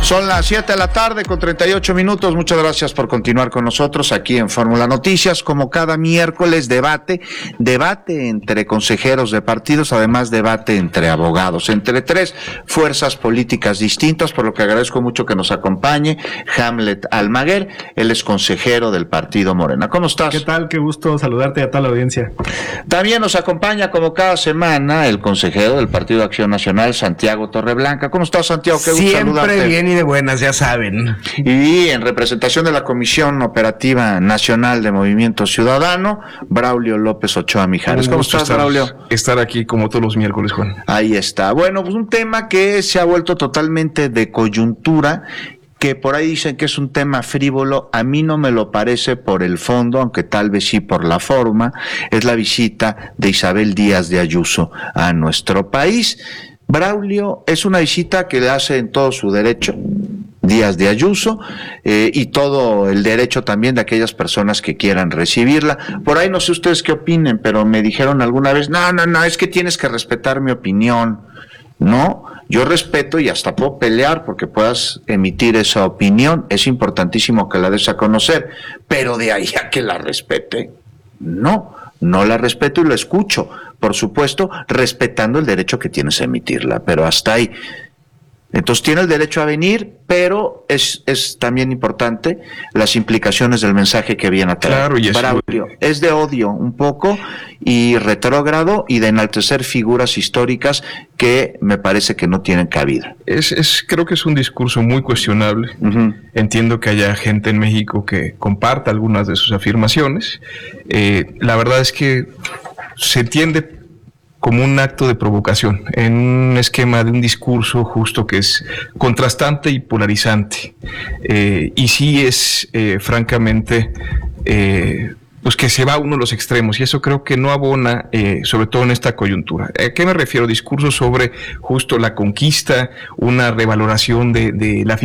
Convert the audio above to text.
Son las 7 de la tarde con 38 minutos. Muchas gracias por continuar con nosotros aquí en Fórmula Noticias. Como cada miércoles, debate entre consejeros de partidos, además debate entre abogados, entre tres fuerzas políticas distintas, por lo que agradezco mucho que nos acompañe Hamlet Almaguer, él es consejero del partido Morena. ¿Cómo estás? ¿Qué tal? Qué gusto saludarte y a toda la audiencia. También nos acompaña como cada semana el consejero del Partido Acción Nacional, Santiago Torreblanca. ¿Cómo estás, Santiago? Qué gusto saludarte. Siempre bien y de buenas, ya saben. Y en representación de la Comisión Operativa Nacional de Movimiento Ciudadano, Braulio López Ochoa Mijares. ¿Cómo estás, Braulio? Estar aquí como todos los miércoles, Juan. Ahí está. Bueno, pues un tema que se ha vuelto totalmente de coyuntura, que por ahí dicen que es un tema frívolo. A mí no me lo parece por el fondo, aunque tal vez sí por la forma. Es la visita de Isabel Díaz de Ayuso a nuestro país. Braulio, es una visita que le hace en todo su derecho Díaz de Ayuso, y todo el derecho también de aquellas personas que quieran recibirla. Por ahí no sé ustedes qué opinen, pero me dijeron alguna vez, no, es que tienes que respetar mi opinión. No, yo respeto y hasta puedo pelear porque puedas emitir esa opinión. Es importantísimo que la des a conocer, pero de ahí a que la respete, no la respeto y la escucho, por supuesto, respetando el derecho que tienes a emitirla, pero hasta ahí. Entonces tiene el derecho a venir, pero es también importante las implicaciones del mensaje que viene a traer. Claro, y Braulio, es de odio un poco y retrógrado y de enaltecer figuras históricas que me parece que no tienen cabida. Creo que es un discurso muy cuestionable. Uh-huh. Entiendo que haya gente en México que comparta algunas de sus afirmaciones. La verdad es que se tiende como un acto de provocación, en un esquema de un discurso justo que es contrastante y polarizante. Y sí es, francamente, pues que se va a uno de los extremos, y eso creo que no abona, sobre todo en esta coyuntura. ¿A qué me refiero? Discursos sobre justo la conquista, una revaloración de la